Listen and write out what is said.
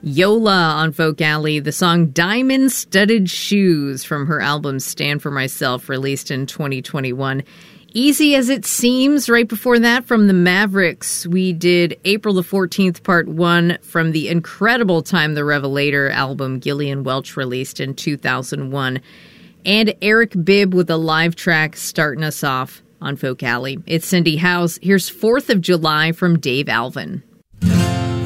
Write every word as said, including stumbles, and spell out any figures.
Yola on Folk Alley, the song Diamond Studded Shoes from her album Stand For Myself, released in twenty twenty-one. Easy as It Seems, right before that, from the Mavericks, we did April the fourteenth, Part one, from the incredible Time the Revelator album Gillian Welch released in two thousand one. And Eric Bibb with a live track starting us off on Folk Alley. It's Cindy House. Here's fourth of July from Dave Alvin.